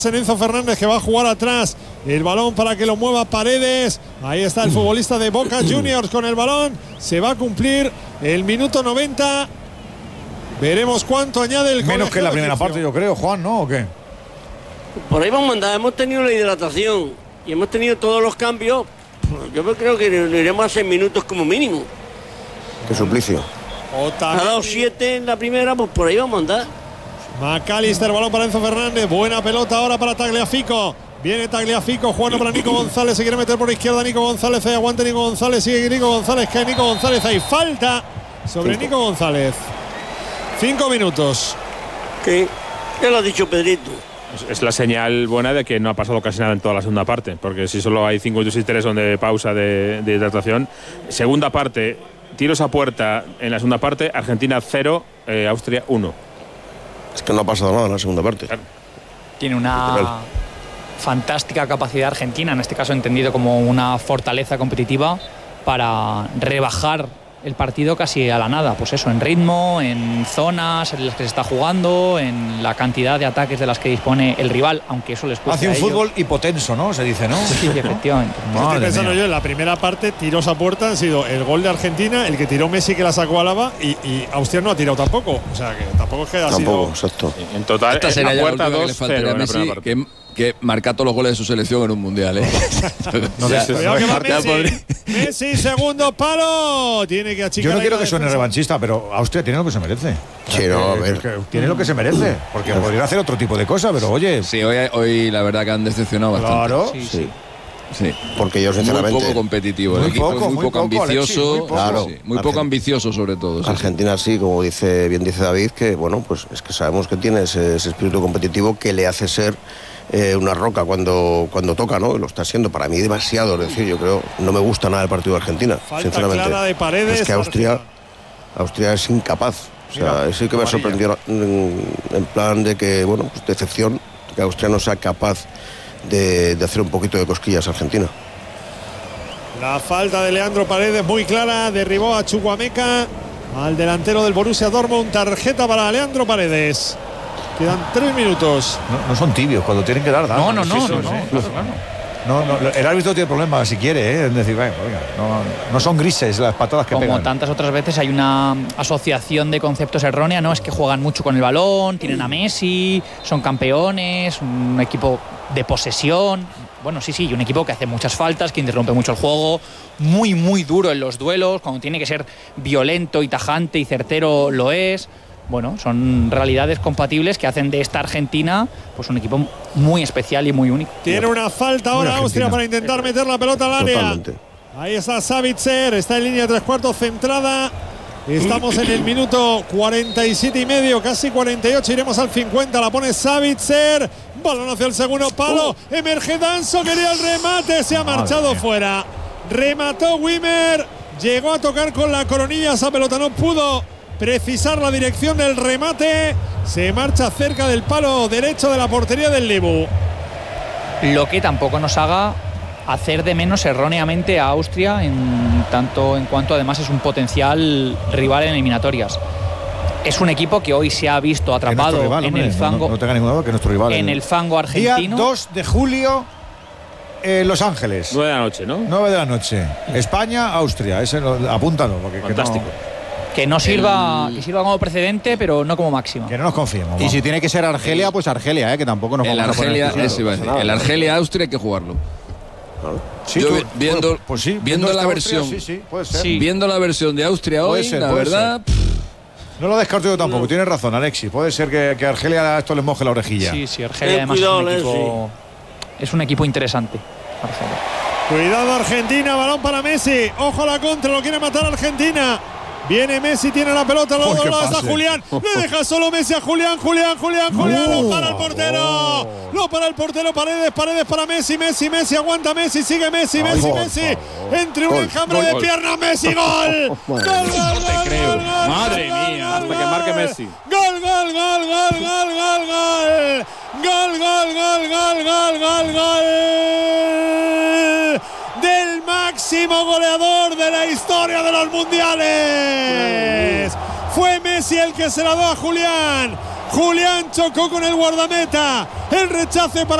Enzo Fernández, que va a jugar atrás. El balón para que lo mueva Paredes. Ahí está el futbolista de Boca Juniors con el balón. Se va a cumplir el minuto 90. Veremos cuánto añade el menos que en la primera parte, yo creo, Juan, ¿no? ¿O qué? Por ahí vamos a andar. Hemos tenido la hidratación y hemos tenido todos los cambios. Yo creo que lo iremos a 6 minutos como mínimo. Qué suplicio. Ha dado 7 en la primera, pues por ahí vamos a andar. McAllister, balón para Enzo Fernández. Buena pelota ahora para Tagliafico. Viene Tagliafico, jugando para Nico González. Se quiere meter por izquierda Nico González. Ahí aguante Nico González. Sigue Nico González. Cae Nico González. Hay falta sobre Nico González. 5 minutos. ¿Qué? Ya lo ha dicho Pedrito. Es la señal buena de que no ha pasado casi nada en toda la segunda parte. Porque si solo hay 5 minutos y 3 son de pausa de hidratación. Segunda parte, tiros a puerta en la segunda parte. Argentina 0, Austria 1. Es que no ha pasado nada en la segunda parte. Claro. Tiene una fantástica capacidad Argentina, en este caso entendido como una fortaleza competitiva, para rebajar el partido casi a la nada. Pues eso, en ritmo, en zonas en las que se está jugando, en la cantidad de ataques de las que dispone el rival, aunque eso les cuesta. Hace un fútbol hipotenso, ¿no? Se dice, ¿no? Sí, efectivamente. Estoy pensando yo, en la primera parte, tiros a puerta han sido el gol de Argentina, el que tiró Messi, que la sacó Álava, y Austria no ha tirado tampoco. O sea, que tampoco es que ha sido… Exacto. En total, esta sería la puerta ya la 2-0 en la Messi, primera parte. que marca todos los goles de su selección en un mundial, ¿eh? Cuidado que va Messi, segundo palo. Tiene que achicar. Yo no quiero que suene revanchista, pero Austria tiene lo que se merece. Sí, no, a ver. Tiene lo que se merece. Porque podría hacer otro tipo de cosas, pero oye. Sí, hoy la verdad que han decepcionado bastante. Claro. Sí. Porque yo, sinceramente, muy poco competitivo. El equipo es muy poco ambicioso. Alexis, claro. Muy poco ambicioso, sobre todo. Argentina sí, como bien dice David, que bueno, pues es que sabemos que tiene ese espíritu competitivo que le hace ser una roca cuando toca, ¿no? Lo está siendo para mí demasiado. Es decir, yo creo, no me gusta nada el partido de Argentina, Falta sinceramente. clara de Paredes. Es que Austria es incapaz. O sea, es el que me sorprendió en plan de que, bueno, pues decepción, que Austria no sea capaz de hacer un poquito de cosquillas a Argentina. La falta de Leandro Paredes muy clara, derribó a Chukwuemeka, al delantero del Borussia Dortmund. Tarjeta para Leandro Paredes. Quedan 3 minutos. No son tibios, cuando tienen que dar. No. El árbitro tiene problemas si quiere, es decir, venga, no son grises las patadas que pegan. Como tantas otras veces hay una asociación de conceptos errónea, ¿no? Es que juegan mucho con el balón, tienen a Messi, son campeones, un equipo de posesión. Bueno, sí, y un equipo que hace muchas faltas, que interrumpe mucho el juego, muy, muy duro en los duelos, cuando tiene que ser violento y tajante y certero lo es. Bueno, son realidades compatibles que hacen de esta Argentina pues un equipo muy especial y muy único. Tiene una falta ahora Austria para intentar meter la pelota al área. Totalmente. Ahí está Savitzer, está en línea de 3/4 centrada. Estamos en el minuto 47 y medio, casi 48, iremos al 50. La pone Savitzer, balón hacia el segundo palo. Emerge Danso, quería el remate, se ha marchado fuera. Remató Wimmer, llegó a tocar con la coronilla esa pelota, no pudo precisar la dirección del remate. Se marcha cerca del palo derecho de la portería del Lebu. Lo que tampoco nos haga hacer de menos erróneamente a Austria, en tanto en cuanto además es un potencial rival en eliminatorias. Es un equipo que hoy se ha visto atrapado rival, en el fango. No tenga ninguna duda que nuestro rival. En el fango argentino. Día 2 de julio, Los Ángeles. 9 de la noche, ¿no? 9 de la noche. España, Austria. Apúntalo. Porque fantástico. Que no sirva, que sirva como precedente, pero no como máximo. Que no nos confiemos. Y si tiene que ser Argelia, pues Argelia, que tampoco nos vamos a poner. El Argelia-Austria hay que jugarlo. Sí, yo viendo la versión, puede ser. Viendo la versión de Austria hoy, la verdad. No lo descarto yo tampoco. Tienes razón, Alexis. Puede ser que Argelia esto le moje la orejilla. Sí, Argelia además es un equipo interesante. Argelia. Cuidado Argentina, balón para Messi. Ojo a la contra, lo quiere matar Argentina. Viene Messi, tiene la pelota, lo está Julián. Le deja solo Messi a Julián. Lo para el portero. Lo para el portero, Paredes para Messi. Messi, aguanta Messi, sigue Messi. Entre un enjambre de piernas, Messi, gol. Gol. No te creo. Madre mía, hasta que marque Messi. Gol. Del máximo goleador de la historia de los mundiales. Fue Messi el que se la dio a Julián. Julián chocó con el guardameta. El rechace para